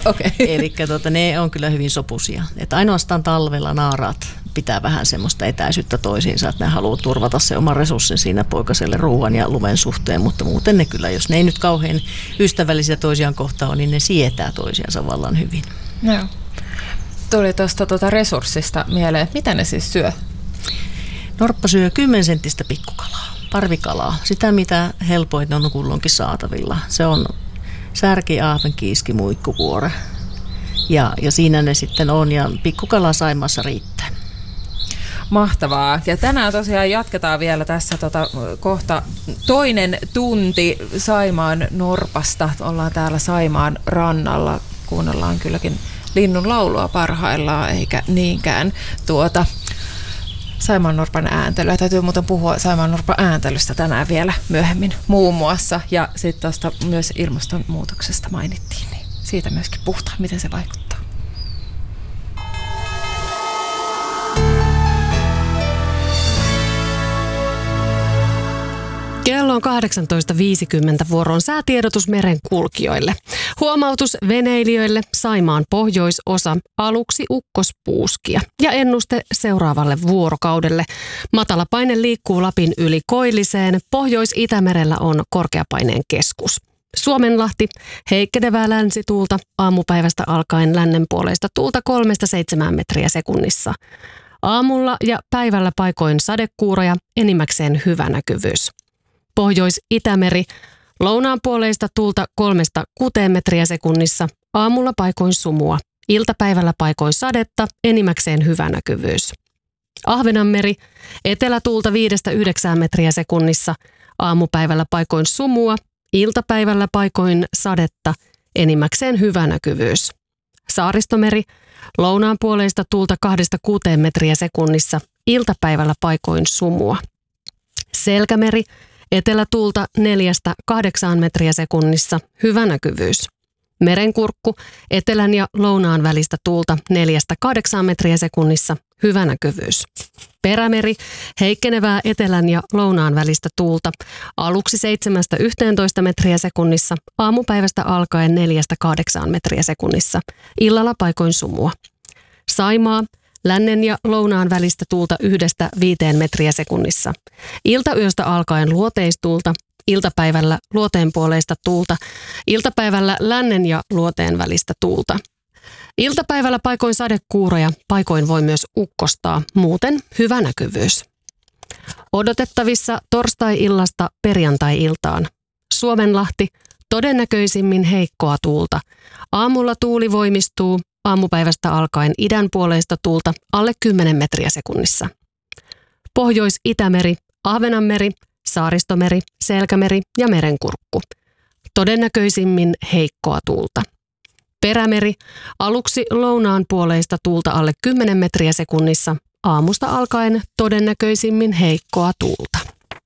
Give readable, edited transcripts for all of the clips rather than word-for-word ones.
Okay. Eli ne on kyllä hyvin sopuisia. Että ainoastaan talvella naaraat pitää vähän semmoista etäisyyttä toisiinsa, että ne haluaa turvata se oman resurssin siinä poikaselle ruuan ja lumen suhteen, mutta muuten ne kyllä, jos ne ei nyt kauhean ystävällisiä toisiaan kohtaan ole, niin ne sietää toisiansa vallan hyvin. Joo. Tuli tuosta resurssista mieleen, että mitä ne siis syö? Norppa syö 10-senttistä pikkukalaa, parvikalaa, sitä mitä helpoin on kulloinkin saatavilla. Se on särki, ahven, kiiski, muikkukuore ja siinä ne sitten on ja pikkukalaa Saimaassa riittää. Mahtavaa. Ja tänään tosiaan jatketaan vielä tässä kohta toinen tunti Saimaan norpasta. Ollaan täällä Saimaan rannalla. Kuunnellaan kylläkin linnun laulua parhaillaan, eikä niinkään saimaannorpan ääntelyä. Täytyy muuten puhua saimaannorpan ääntelystä tänään vielä myöhemmin muun muassa. Ja sitten tuosta myös ilmastonmuutoksesta mainittiin, niin siitä myöskin puhutaan, miten se vaikuttaa. Kello on 18.50 vuoroon säätiedotus merenkulkijoille. Huomautus veneilijöille Saimaan pohjoisosa aluksi ukkospuuskia ja ennuste seuraavalle vuorokaudelle. Matala paine liikkuu Lapin yli Koilliseen. Pohjois-Itämerellä on korkeapaineen keskus. Suomenlahti heikkenevää länsituulta aamupäivästä alkaen lännenpuoleista tuulta 3-7 metriä sekunnissa. Aamulla ja päivällä paikoin sadekuuroja, enimmäkseen hyvä näkyvyys. Pohjois-Itämeri, lounaanpuoleista tuulta 3-6 metriä sekunnissa, aamulla paikoin sumua, iltapäivällä paikoin sadetta, enimmäkseen hyvä näkyvyys. Ahvenanmeri, etelätuulta 5-9 metriä sekunnissa, aamupäivällä paikoin sumua, iltapäivällä paikoin sadetta, enimmäkseen hyvä näkyvyys. Saaristomeri, lounaanpuoleista tuulta 2-6 metriä sekunnissa, iltapäivällä paikoin sumua. Selkämeri, etelätuulta 4-8 metriä sekunnissa, hyvä näkyvyys. Merenkurkku, etelän ja lounaan välistä tuulta 4-8 metriä sekunnissa, hyvä näkyvyys. Perämeri, heikkenevää etelän ja lounaan välistä tuulta, aluksi 7-11 metriä sekunnissa, aamupäivästä alkaen 4-8 metriä sekunnissa, illalla paikoin sumua. Saimaa, lännen ja lounaan välistä tuulta 1-5 metriä sekunnissa. Iltayöstä alkaen luoteistuulta, iltapäivällä luoteenpuoleista tuulta, iltapäivällä lännen ja luoteen välistä tuulta. Iltapäivällä paikoin sadekuuroja, paikoin voi myös ukkostaa, muuten hyvä näkyvyys. Odotettavissa torstai-illasta perjantai-iltaan. Suomenlahti, todennäköisimmin heikkoa tuulta. Aamulla tuuli voimistuu, aamupäivästä alkaen idänpuoleista tuulta alle 10 metriä sekunnissa. Pohjois-Itämeri, Ahvenanmeri, Saaristomeri, Selkämeri ja Merenkurkku. Todennäköisimmin heikkoa tuulta. Perämeri, aluksi lounaan puoleista tuulta alle 10 metriä sekunnissa, aamusta alkaen todennäköisimmin heikkoa tuulta.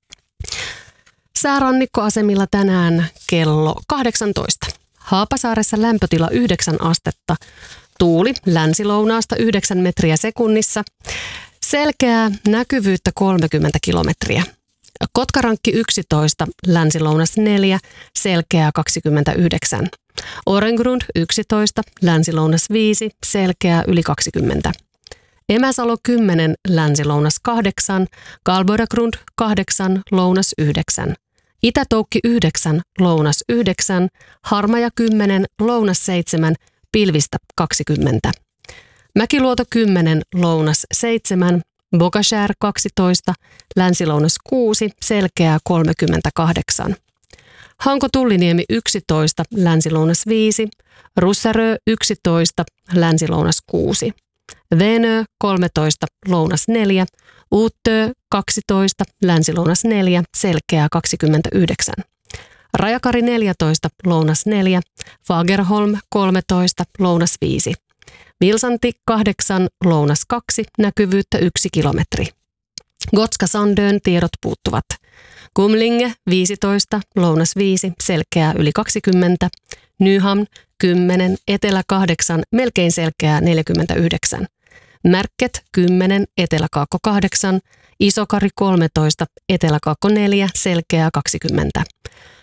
Säärannikkoasemilla tänään kello 18. Haapasaaressa lämpötila 9 astetta. Tuuli länsilounaasta 9 metriä sekunnissa. Selkeää näkyvyyttä 30 kilometriä. Kotkarankki 11, länsilounas 4, selkeää 29. Orengrund 11, länsilounas 5, selkeää yli 20. Emäsalo 10, länsilounas 8, Galbodagrund 8, lounas 9. Itätoukki 9, lounas 9, Harmaja 10, lounas 7, pilvistä 20. Mäkiluoto 10, lounas 7, Bogashär 12, länsilounas 6, selkeää 38. Hanko-Tulliniemi 11, länsilounas 5, Russarö 11, länsilounas 6. Venö 13, lounas 4, Uuttö 12, länsilounas 4, selkeää 29. Rajakari 14, lounas 4, Fagerholm 13, lounas 5. Vilsanti 8, lounas 2, näkyvyyttä 1 kilometri. Gotska Sandön tiedot puuttuvat. Kumlinge 15, lounas 5, selkeää yli 20. Nyhamn 10, etelä 8, melkein selkeää 49. Märket 10, eteläkaakko 8, Isokari 13, eteläkaakko 4, selkeää 20.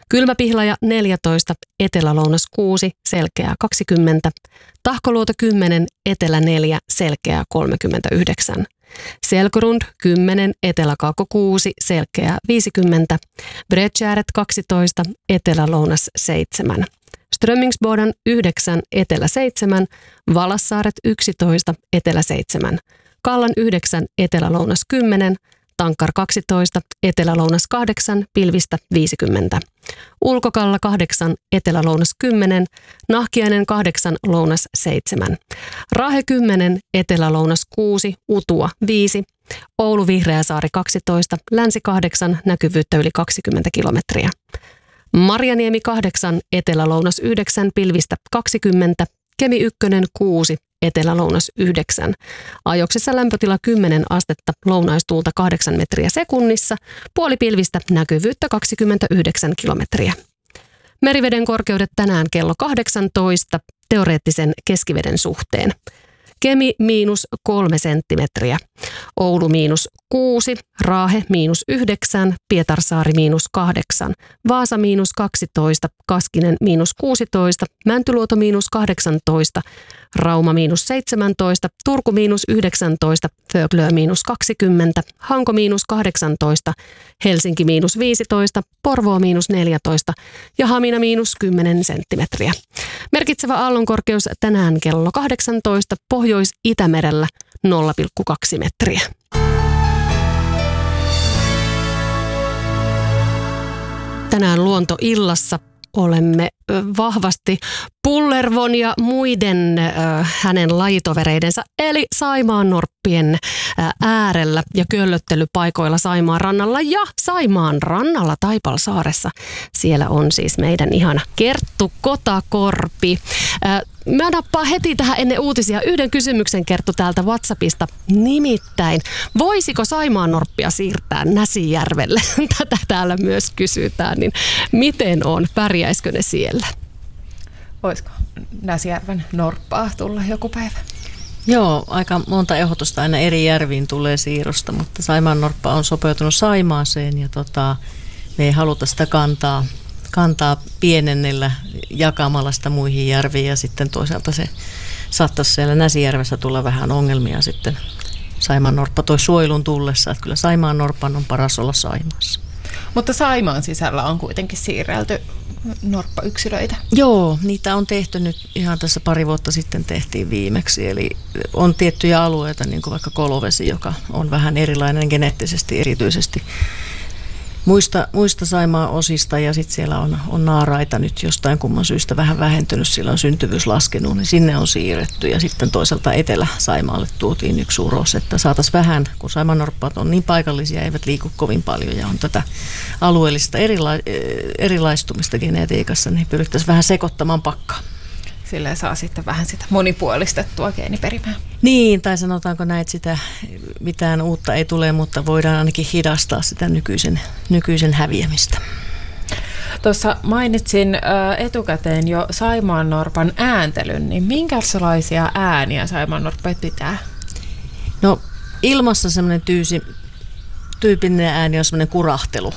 Kylmäpihlaja 14, Etelä-Lounas 6, Selkeää 20, Tahkoluoto 10, Etelä 4, Selkeää 39, Selkorund 10, Etelä-Kaakko 6, Selkeää 50, Bredtjäret 12, Etelä-Lounas 7, Strömmingsboden 9, Etelä 7, Valassaaret 11, Etelä 7, Kallan 9, Etelä-Lounas 10, Tankkar 12, Etelä-Lounas 8, Pilvistä 50. Ulkokalla 8, Etelä-Lounas 10, Nahkiainen 8, Lounas 7. Raahe 10, Etelä-Lounas 6, Utua 5. Oulu Vihreäsaari 12, Länsi 8, näkyvyyttä yli 20 kilometriä. Marjaniemi 8, Etelä-Lounas 9, Pilvistä 20. Kemi 1, 6, Etelä-Lounas 9. Ajoksissa lämpötila 10 astetta, lounaistuulta 8 metriä sekunnissa, puolipilvistä, näkyvyyttä 29 kilometriä. Meriveden korkeudet tänään kello 18 teoreettisen keskiveden suhteen. Kemi -3 senttimetriä, Oulu -6, Raahe -9, Pietarsaari -8, Vaasa -12, Kaskinen -16, Mäntyluoto -18, Rauma -17, Turku -19, Föglö -20, Hanko -18, Helsinki -15, Porvoo -14 ja Hamina -10 senttimetriä. Merkitsevä aallonkorkeus tänään kello 18, Pohjois-Itämerellä 0,2 metriä. Tänään Luontoillassa olemme vahvasti Pullervon ja muiden hänen lajitovereidensa eli saimaannorppien äärellä ja köllöttelypaikoilla Saimaan rannalla ja Saimaan rannalla Taipalsaaressa. Siellä on siis meidän ihana Kerttu Kotakorpi. Mä nappaan heti tähän ennen uutisia yhden kysymyksen, Kerttu, täältä WhatsAppista. Nimittäin, voisiko saimaannorppia siirtää Näsijärvelle? Tätä täällä myös kysytään, niin miten on? Pärjäisikö ne siellä? Voisiko Näsijärven norppaa tulla joku päivä? Joo, aika monta ehdotusta aina eri järviin tulee siirrosta, mutta saimaannorppa on sopeutunut Saimaaseen ja me ei haluta sitä kantaa pienennellä jakamalla sitä muihin järviin ja sitten toisaalta se saattaisi siellä Näsijärvessä tulla vähän ongelmia sitten saimaannorppa toi suojelun tullessa, että kyllä saimaannorpan on paras olla Saimaassa. Mutta Saimaan sisällä on kuitenkin siirrelty norppayksilöitä. Joo, niitä on tehty nyt ihan tässä pari vuotta sitten tehtiin viimeksi, eli on tiettyjä alueita, niin kuin vaikka Kolovesi, joka on vähän erilainen geneettisesti erityisesti muista Saimaan osista ja sitten siellä on naaraita nyt jostain kumman syystä vähän vähentynyt, sillä on syntyvyys laskenut, niin sinne on siirretty ja sitten toisaalta Etelä-Saimaalle tuotiin yksi uros, että saataisiin vähän, kun saimaannorppaat on niin paikallisia, eivät liiku kovin paljon ja on tätä alueellista erilaistumista genetiikassa, niin pyrittäisiin vähän sekoittamaan pakkaa. Silleen saa sitten vähän sitä monipuolistettua geeniperimää. Niin, tai sanotaanko näin, että sitä mitään uutta ei tule, mutta voidaan ainakin hidastaa sitä nykyisen häviämistä. Tuossa mainitsin etukäteen jo saimaannorpan ääntelyn, niin minkälaisia ääniä saimaannorppat pitää? No ilmassa semmoinen tyypillinen ääni on semmoinen kurahtelu.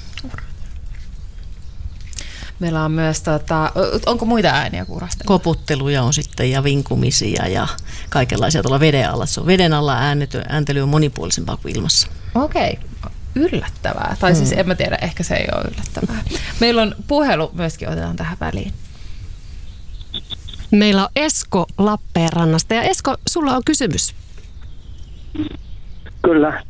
Meillä on myös, onko muita ääniä kurastella? Koputteluja on sitten ja vinkumisia ja kaikenlaisia tuolla veden alla. Se on veden alla ääntely on monipuolisempaa kuin ilmassa. Okei, yllättävää. Tai siis en mä tiedä, ehkä se ei ole yllättävää. Meillä on puhelu myöskin, otetaan tähän väliin. Meillä on Esko Lappeenrannasta ja Esko, sulla on kysymys. Kyllä.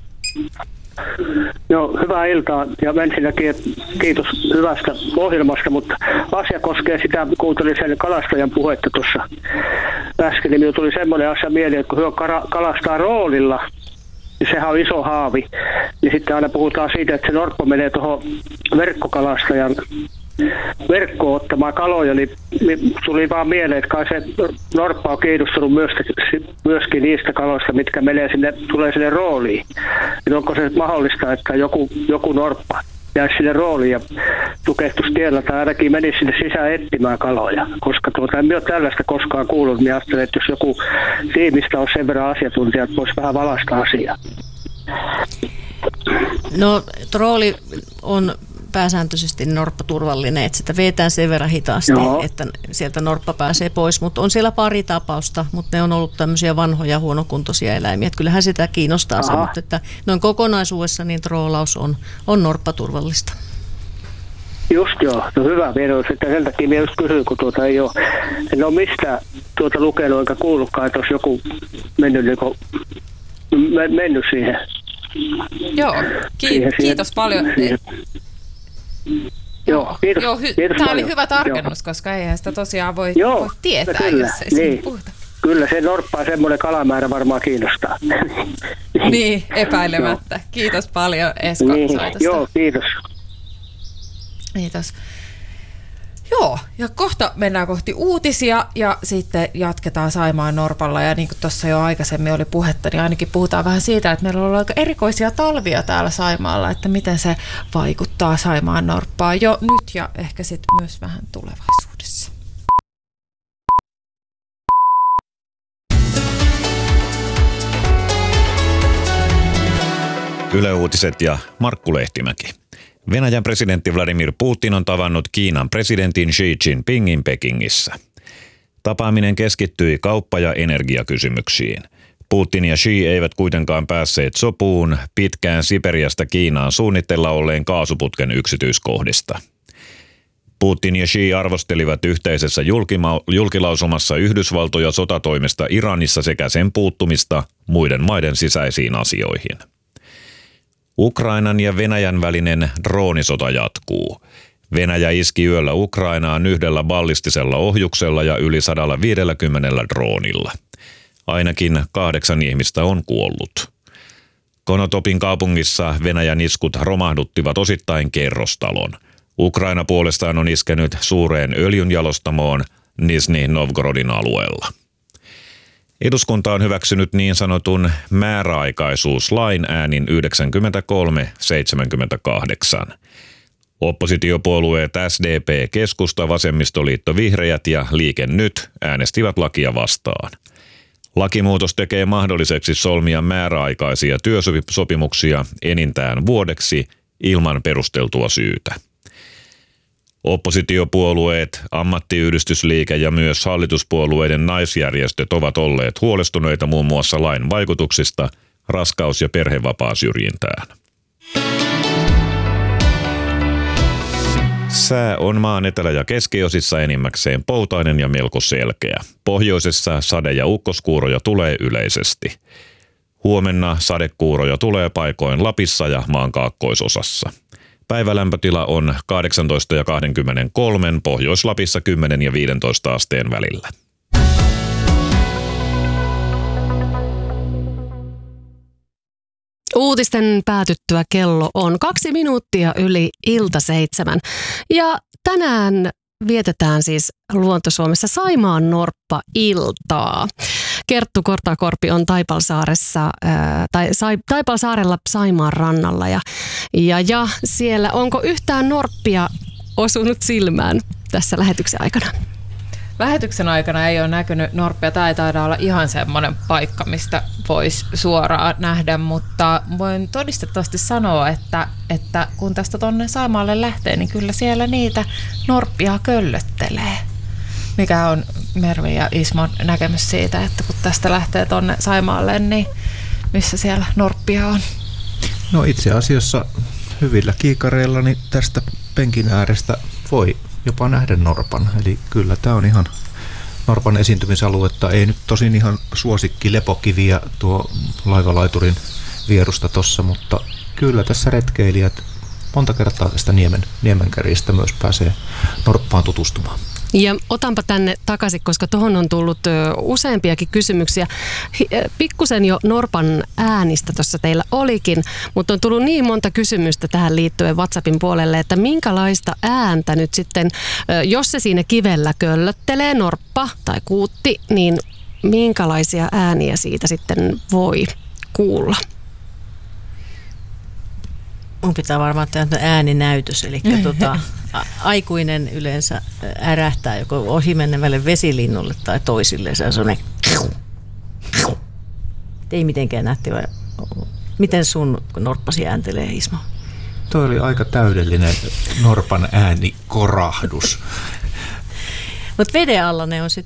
Joo, hyvää iltaa ja ensinnäkin kiitos hyvästä ohjelmasta, mutta asia koskee sitä, kuuntelin sen kalastajan puhetta tuossa äsken, niin minulle tuli semmoinen asia mieleen, että kun he kalastaa roolilla, niin sehän on iso haavi, niin sitten aina puhutaan siitä, että se norppa menee tuohon verkkokalastajan verkkoon ottamaan kaloja, niin tuli vaan mieleen, että kai se norppa on kiinnostunut myöskin niistä kaloista, mitkä tulee sinne rooliin. Niin onko se mahdollista, että joku norppa jäisi sinne rooliin ja tukehtuisi tiellä tai ainakin menisi sinne sisään etsimään kaloja, koska en ole tällaista koskaan kuullut, niin ajattelin, että jos joku tiimistä on sen verran asiantuntija, että voisi vähän valaista asiaa. No trooli on pääsääntöisesti norppa turvallinen, että sitä vetään sen verran hitaasti, että sieltä norppa pääsee pois, mutta on siellä pari tapausta, mutta ne on ollut tämmöisiä vanhoja huonokuntoisia eläimiä, että kyllähän sitä kiinnostaa se, mutta että noin kokonaisuudessa niin troolaus on norppa turvallista. Just joo, no hyvä vieros, että sen takia minä just kysyin, kun en ole mistään lukenut eikä kuullutkaan, että olisi joku mennyt siihen. Joo, kiitos paljon. Joo, kiitos. Tämä oli hyvä tarkennus, koska eihän sitä tosiaan voi tietää, kyllä, jos ei siitä puhuta. Kyllä se norppaa semmoinen kalamäärä varmaan kiinnostaa. Niin, epäilemättä. Kiitos paljon Esko soitosta. Joo, kiitos. Kiitos. Joo, ja kohta mennään kohti uutisia ja sitten jatketaan Saimaan norpalla. Ja niin kuin tuossa jo aikaisemmin oli puhetta, niin ainakin puhutaan vähän siitä, että meillä on ollut aika erikoisia talvia täällä Saimaalla, että miten se vaikuttaa Saimaan norppaan jo nyt ja ehkä sitten myös vähän tulevaisuudessa. Yle Uutiset ja Markku Lehtimäki. Venäjän presidentti Vladimir Putin on tavannut Kiinan presidentin Xi Jinpingin Pekingissä. Tapaaminen keskittyi kauppa- ja energiakysymyksiin. Putin ja Xi eivät kuitenkaan päässeet sopuun pitkään Siperiasta Kiinaan suunnitella olleen kaasuputken yksityiskohdista. Putin ja Xi arvostelivat yhteisessä julkilausumassa Yhdysvaltoja sotatoimista Iranissa sekä sen puuttumista muiden maiden sisäisiin asioihin. Ukrainan ja Venäjän välinen droonisota jatkuu. Venäjä iski yöllä Ukrainaan 1 ballistisella ohjuksella ja yli 150 droonilla. Ainakin 8 ihmistä on kuollut. Konotopin kaupungissa Venäjän iskut romahduttivat osittain kerrostalon. Ukraina puolestaan on iskenyt suureen öljynjalostamoon Nizhny Novgorodin alueella. Eduskunta on hyväksynyt niin sanotun määräaikaisuuslain äänin 93-78. Oppositiopuolueet SDP, Keskusta, Vasemmistoliitto, Vihreät ja Liike Nyt äänestivät lakia vastaan. Lakimuutos tekee mahdolliseksi solmia määräaikaisia työsopimuksia enintään vuodeksi ilman perusteltua syytä. Oppositiopuolueet, ammattiyhdistysliike ja myös hallituspuolueiden naisjärjestöt ovat olleet huolestuneita muun muassa lain vaikutuksista raskaus- ja perhevapaasyrjintään. Sää on maan etelä- ja keskiosissa enimmäkseen poutainen ja melko selkeä. Pohjoisessa sade- ja ukkoskuuroja tulee yleisesti. Huomenna sadekuuroja tulee paikoin Lapissa ja maan kaakkoisosassa. Päivälämpötila on 18 ja 23, Pohjois-Lapissa 10 ja 15 asteen välillä. Uutisten päätyttyä kello on 2 minuuttia yli 7. Ja tänään vietetään siis Luontosuomessa Saimaan norppa-iltaa. Kerttu Kortakorpi on Taipalsaarella Saimaan rannalla ja siellä onko yhtään norppia osunut silmään tässä lähetyksen aikana? Lähetyksen aikana ei ole näkynyt norppia. Tämä ei taida olla ihan semmoinen paikka, mistä voisi suoraan nähdä, mutta voin todistettavasti sanoa, että kun tästä tuonne Saimaalle lähtee, niin kyllä siellä niitä norppia köllöttelee. Mikä on Mervi ja Ismon näkemys siitä, että kun tästä lähtee tuonne Saimaalle, niin missä siellä norppia on? No itse asiassa hyvillä kiikareilla niin tästä penkin äärestä voi jopa nähdä norpan. Eli kyllä tämä on ihan norpan esiintymisaluetta. Ei nyt tosin ihan suosikki lepokiviä tuo laivalaiturin vierusta tossa, mutta kyllä tässä retkeilijät monta kertaa tästä niemenkärjestä myös pääsee norppaan tutustumaan. Ja otanpa tänne takaisin, koska tuohon on tullut useampiakin kysymyksiä. Pikkusen jo norpan äänistä tuossa teillä olikin, mutta on tullut niin monta kysymystä tähän liittyen WhatsAppin puolelle, että minkälaista ääntä nyt sitten, jos se siinä kivellä köllöttelee, norppa tai kuutti, niin minkälaisia ääniä siitä sitten voi kuulla? Mun pitää varmaan tehdä ääninäytös, eli aikuinen yleensä ärähtää joko ohimennevälle vesilinnulle tai toisille. Se on sellainen, ei mitenkään nähty. Miten sun norppasi ääntelee, Ismo? Toi oli aika täydellinen norpan äänikorahdus. Mutta veden alla ne on sitten